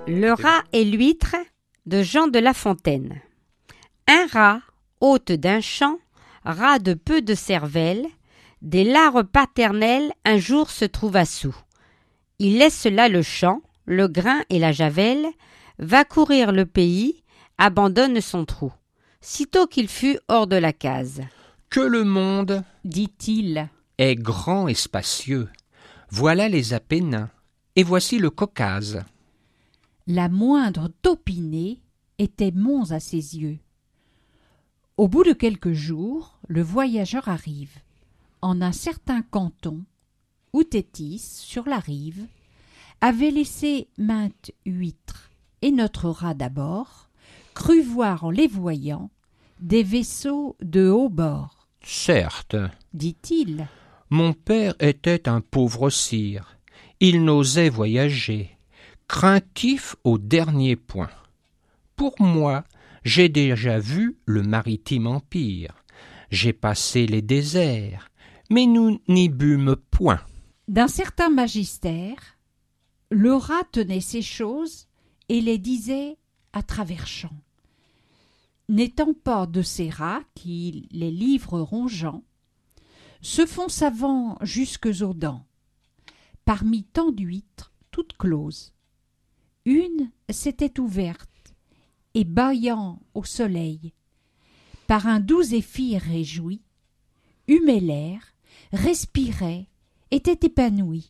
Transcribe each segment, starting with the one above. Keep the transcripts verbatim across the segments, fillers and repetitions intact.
Le rat et l'huître de Jean de La Fontaine. Un rat, hôte d'un champ, rat de peu de cervelle, des lares paternelles un jour se trouva soûl. Il laisse là le champ, le grain et la javelle, va courir le pays, abandonne son trou. Sitôt qu'il fut hors de la case. Que le monde, dit-il, est grand et spacieux. Voilà les Apennins, et voici le Caucase. La moindre taupinée était mons à ses yeux. Au bout de quelques jours, le voyageur arrive en un certain canton où Thétis, sur la rive, avait laissé maintes huîtres, et notre rat d'abord crut voir en les voyant des vaisseaux de haut bord. Certes, dit-il, mon père était un pauvre sire. Il n'osait voyager, craintif au dernier point. Pour moi, j'ai déjà vu le maritime empire. J'ai passé les déserts, mais nous n'y bûmes point. D'un certain magistère, le rat tenait ces choses et les disait à travers champs. N'étant pas de ces rats qui, les livres rongeant, se font savants jusques aux dents, parmi tant d'huîtres, toutes closes, une s'était ouverte, et bâillant au soleil, par un doux zéphyr réjoui, humait l'air, respirait, était épanouie.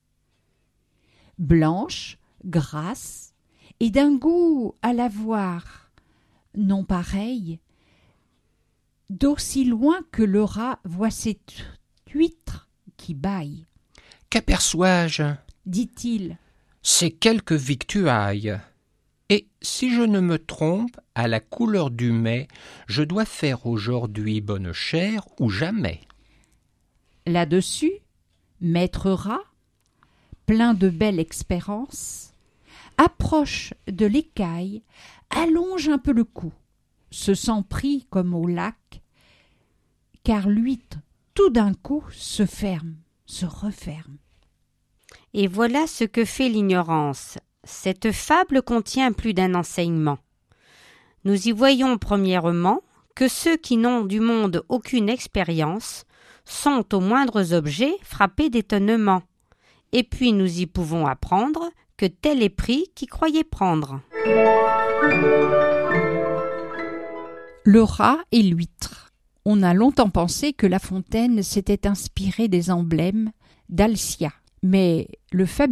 Blanche, grasse, et d'un goût à la voir non pareil, d'aussi loin que le rat voit cette huître qui bâille. Qu'aperçois-je ? Dit-il. C'est quelque victuaille. Et si je ne me trompe, à la couleur du mets, je dois faire aujourd'hui bonne chère ou jamais. Là-dessus, maître rat, plein de belle expérience, approche de l'écaille, allonge un peu le cou, se sent pris comme au lac, car l'huître tout d'un coup se ferme, se referme. Et voilà ce que fait l'ignorance. Cette fable contient plus d'un enseignement. Nous y voyons premièrement que ceux qui n'ont du monde aucune expérience sont aux moindres objets frappés d'étonnement. Et puis nous y pouvons apprendre que tel est pris qui croyait prendre. Le rat et l'huître. On a longtemps pensé que La Fontaine s'était inspiré des emblèmes d'Alcia, mais le fabuleux